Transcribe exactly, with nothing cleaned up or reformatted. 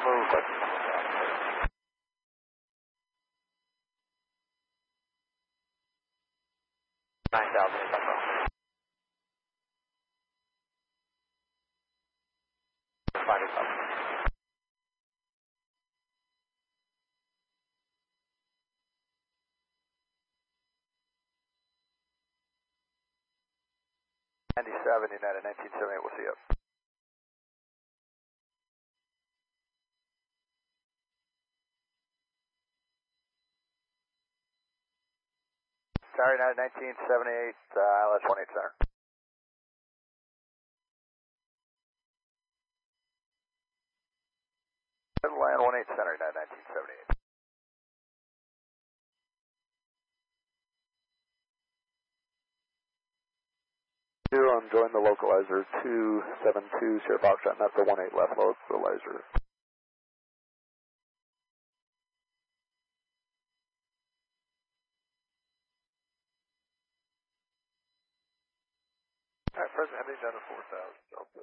move. nine thousand. Find it up. ninety-seven, United nineteen seventy-eight, we'll see you. Sorry, United nineteen seventy-eight, uh, L S one eight center. Land one eight center, United nineteen seventy-eight. I'm join the localizer two seven two, Sierra Foxtrot, not the one eight left localizer. Alright, President, how many down to four thousand?